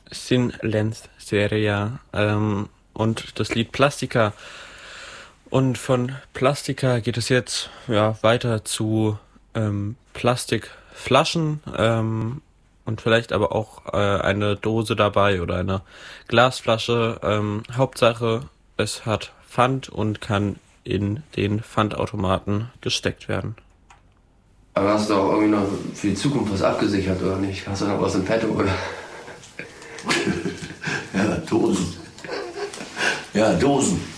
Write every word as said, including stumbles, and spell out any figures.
Sin Lenz Seria ähm, und das Lied Plastika. Und von Plastika geht es jetzt ja weiter zu ähm, Plastikflaschen ähm, und vielleicht aber auch äh, eine Dose dabei oder eine Glasflasche. Ähm, Hauptsache, es hat Pfand und kann in den Pfandautomaten gesteckt werden. Aber hast du auch irgendwie noch für die Zukunft was abgesichert oder nicht? Hast du noch was im Petto oder? Ja, Dosen. Ja, Dosen.